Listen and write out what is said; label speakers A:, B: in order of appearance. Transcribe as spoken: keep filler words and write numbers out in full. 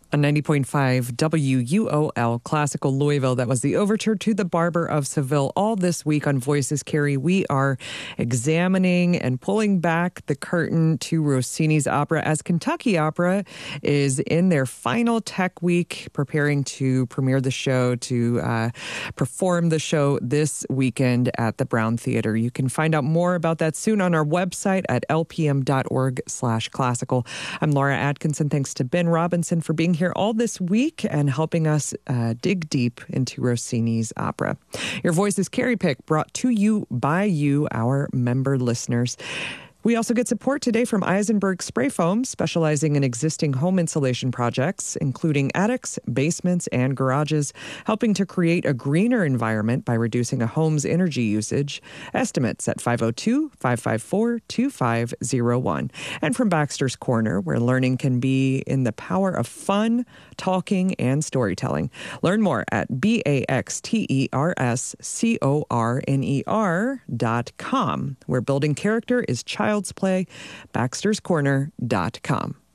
A: On ninety point five W U O L Classical Louisville, that was the overture to The Barber of Seville. All this week on Voices Carry, we are examining and pulling back the curtain to Rossini's opera as Kentucky Opera is in their final tech week, preparing to premiere the show, to uh, perform the show this weekend at the Brown Theater. You can find out more about that soon on our website at lpm.org slash classical. I'm Laura Atkinson. Thanks to Ben Robinson for being here all this week and helping us uh, dig deep into Rossini's opera. Your Voices Carry Pick brought to you by you, our member listeners. We also get support today from Eisenberg Spray Foam, specializing in existing home insulation projects, including attics, basements, and garages, helping to create a greener environment by reducing a home's energy usage. Estimates at five oh two, five five four, two five oh one. And from Baxter's Corner, where learning can be in the power of fun, talking, and storytelling. Learn more at B A X T E R S C O R N E R dot com, where building character is child Child's Play, baxters corner dot com.